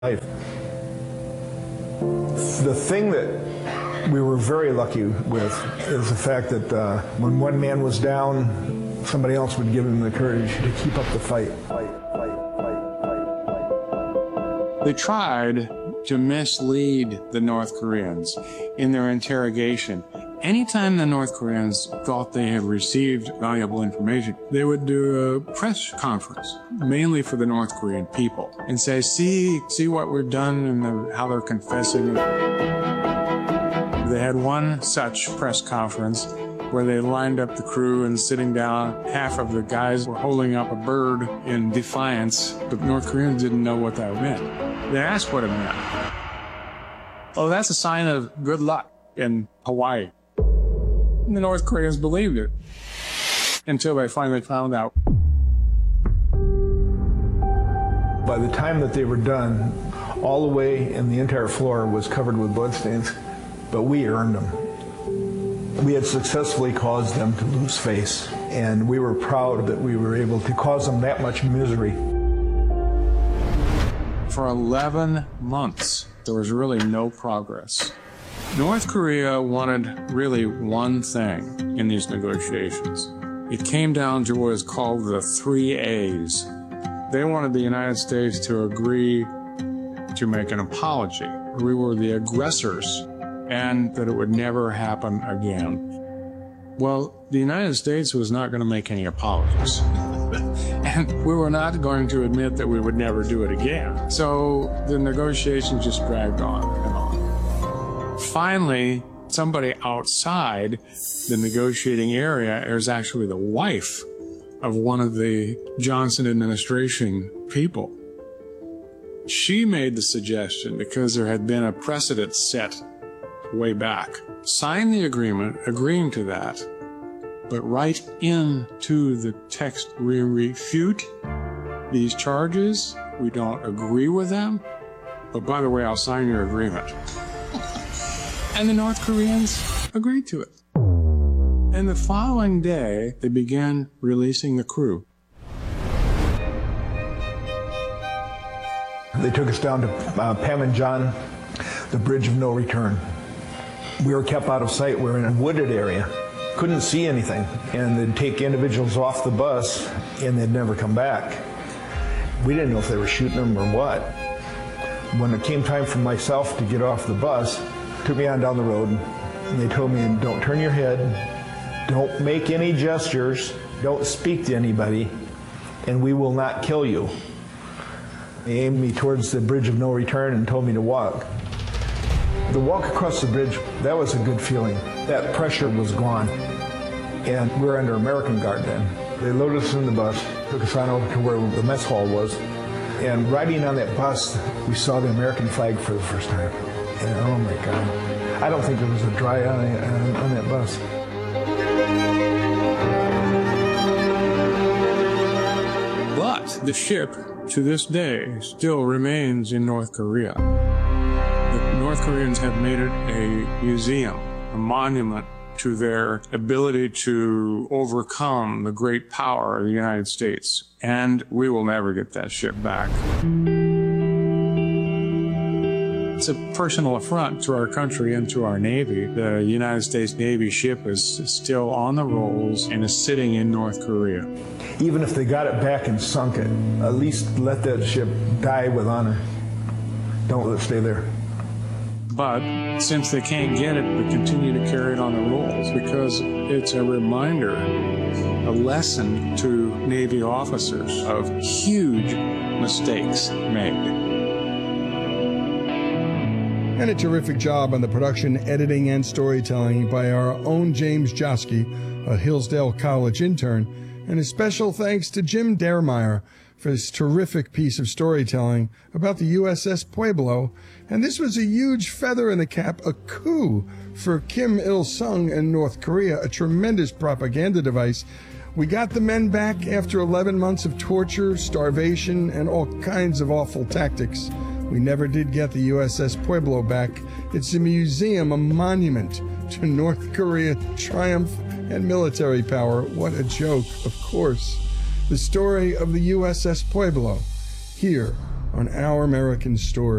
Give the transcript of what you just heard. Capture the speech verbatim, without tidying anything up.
life. The thing that we were very lucky with is the fact that uh, when one man was down, somebody else would give him the courage to keep up the fight. Fight, fight, fight, fight, fight. They tried to mislead the North Koreans in their interrogation. Anytime the North Koreans thought they had received valuable information, they would do a press conference, mainly for the North Korean people, and say, see, see what we've done and the, how they're confessing. They had one such press conference where they lined up the crew and sitting down. Half of the guys were holding up a bird in defiance, but the North Koreans didn't know what that meant. They asked what it meant. Oh, that's a sign of good luck in Hawaii. And the North Koreans believed it until they finally found out. By the time that they were done, all the way and the entire floor was covered with bloodstains, but we earned them. We had successfully caused them to lose face, and we were proud that we were able to cause them that much misery. For eleven months, there was really no progress. North Korea wanted really one thing in these negotiations. It came down to what is called the three A's. They wanted the United States to agree to make an apology. We were the aggressors, and that it would never happen again. Well, the United States was not going to make any apologies. And we were not going to admit that we would never do it again. So the negotiations just dragged on and on. Finally, somebody outside the negotiating area is actually the wife of one of the Johnson administration people. She made the suggestion, because there had been a precedent set way back, sign the agreement agreeing to that, but write into the text, we refute these charges, we don't agree with them, but by the way, I'll sign your agreement. And the North Koreans agreed to it. And the following day, they began releasing the crew. They took us down to uh, Panmunjom, the bridge of no return. We were kept out of sight. We were in a wooded area. Couldn't see anything. And they'd take individuals off the bus, and they'd never come back. We didn't know if they were shooting them or what. When it came time for myself to get off the bus, took me on down the road, and they told me, don't turn your head, don't make any gestures, don't speak to anybody, and we will not kill you. They aimed me towards the bridge of no return and told me to walk. The walk across the bridge, that was a good feeling. That pressure was gone, and we were under American guard then. They loaded us in the bus, took us on over to where the mess hall was, and riding on that bus, we saw the American flag for the first time. And oh my God, I don't think there was a dry eye on, on that bus. But the ship, to this day, still remains in North Korea. The North Koreans have made it a museum, a monument to their ability to overcome the great power of the United States. And we will never get that ship back. It's a personal affront to our country and to our Navy. The United States Navy ship is still on the rolls and is sitting in North Korea. Even if they got it back and sunk it, at least let that ship die with honor. Don't let it stay there. But since they can't get it, they continue to carry it on the rolls because it's a reminder, a lesson to Navy officers of huge mistakes made. And a terrific job on the production, editing, and storytelling by our own James Joski, a Hillsdale College intern, and a special thanks to Jim Dermeyer for this terrific piece of storytelling about the U S S Pueblo. And this was a huge feather in the cap, a coup for Kim Il-sung and North Korea, a tremendous propaganda device. We got the men back after eleven months of torture, starvation, and all kinds of awful tactics. We never did get the U S S Pueblo back. It's a museum, a monument to North Korea triumph and military power. What a joke, of course. The story of the U S S Pueblo, here on Our American Story.